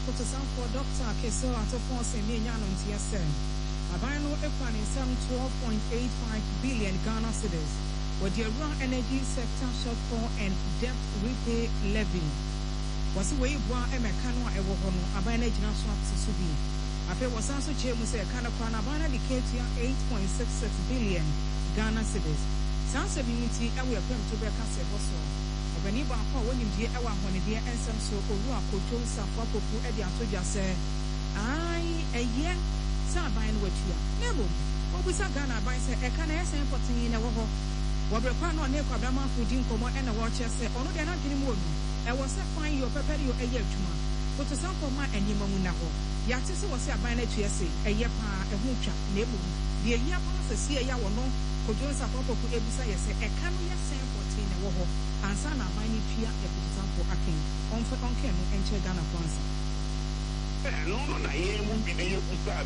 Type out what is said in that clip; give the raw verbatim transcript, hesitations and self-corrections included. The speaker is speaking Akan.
Kotosanfo Doctor Keso Atofo Semi Nyano Ntiase. Abano Ekwan in some twelve point eight five billion Ghana cedis. With the raw energy sector shortfall and debt repay levy. Was a way one Emekano Ewohono, Abana National Subi. Ape was also Chemus Kanakwana Abana Dikatia eight point six six billion Ghana cedis. Sans immunity, and we are going to be a Castle. When you are calling the hour when the and some so or Koto Safapo Edia Toja say, I a year, Sabine with you. Never. What was a Ghana by say, I can ask importing in a war. What require no name of Dama Fudin Como and a watcher say, oh, they're not any more. I was a fine your pepper you a year to ma. But to some for my and Yimamunaho. Yatis was a binary to say, a year pa, a hoocha, neighbor. The year pass a see a yaw no, Koto Safapo Ebisa say, a canoe same fourteen a war. Ansana bani pia ya kutampo akin onfe onke no enche Ghana kwanza eh no no na ye mu bi de ye kusa